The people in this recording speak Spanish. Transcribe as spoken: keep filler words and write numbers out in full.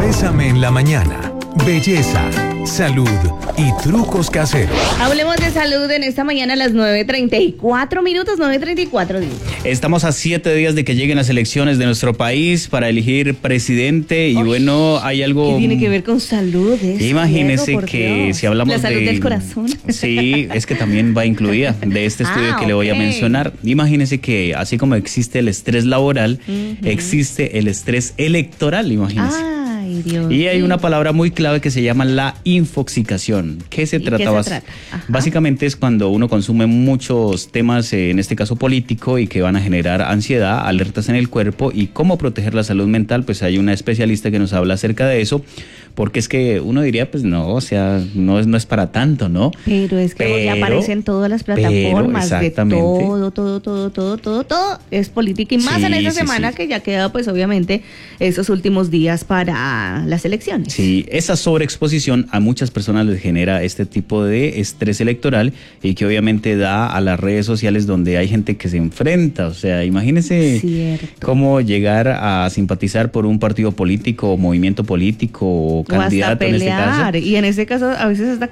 Bésame en la mañana. Belleza, salud y trucos caseros. Hablemos de salud en esta mañana a las nueve treinta y cuatro minutos, nueve treinta y cuatro. Estamos a siete días de que lleguen las elecciones de nuestro país para elegir presidente y Uy, bueno, hay algo... ¿Qué tiene que ver con salud? Eso, Imagínese Diego, que Dios. si hablamos de... La salud de, del corazón. Sí, es que también va incluida de este estudio ah, que le voy okay. a mencionar. Imagínese que así como existe el estrés laboral, uh-huh. existe el estrés electoral, imagínese. Ah. Ay, Dios. Y hay una palabra muy clave que se llama la infoxicación. ¿Qué se trata? ¿Qué se trata? Básicamente es cuando uno consume muchos temas, eh, en este caso político, y que van a generar ansiedad, alertas en el cuerpo. Y cómo proteger la salud mental, pues hay una especialista que nos habla acerca de eso, porque es que uno diría, pues no, o sea, no es, no es para tanto, ¿no? Pero es que hoy aparecen todas las plataformas de todo, todo, todo, todo, todo, todo es política y más sí, en esta sí, semana sí. que ya queda, pues obviamente, esos últimos días para las elecciones. Sí, esa sobreexposición a muchas personas les genera este tipo de estrés electoral y que obviamente da a las redes sociales donde hay gente que se enfrenta, o sea, imagínense Cierto. cómo llegar a simpatizar por un partido político o movimiento político o candidato o hasta pelear, en este caso. Y en este caso a veces hasta